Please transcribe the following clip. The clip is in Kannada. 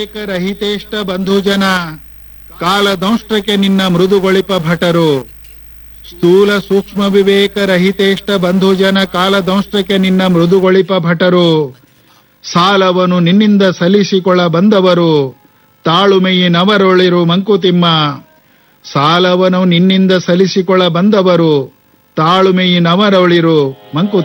ರಹಿತೇಷ್ಟ ಬಂಧುಜನ ಕಾಲದಂಷ್ಟಕ್ಕೆ ನಿನ್ನ ಮೃದುಗೊಳಿಪ ಭಟರು. ಸ್ಥೂಲ ಸೂಕ್ಷ್ಮ ವಿವೇಕ ರಹಿತೇಷ್ಟ ಬಂಧುಜನ ಕಾಲದಂಷ್ಟಕ್ಕೆ ನಿನ್ನ ಮೃದುಗೊಳಿಪ ಭಟರು. ಸಾಲವನು ನಿನ್ನಿಂದ ಸಲ್ಲಿಸಿಕೊಳ್ಳ ಬಂದವರು ತಾಳುಮೆಯಿನವರೊಳಿರು ಮಂಕುತಿಮ್ಮ. ಸಾಲವನು ನಿನ್ನಿಂದ ಸಲ್ಲಿಸಿಕೊಳ್ಳ ಬಂದವರು ತಾಳುಮೆಯಿನವರೊಳಿರು ಮಂಕುತಿಮ್ಮ.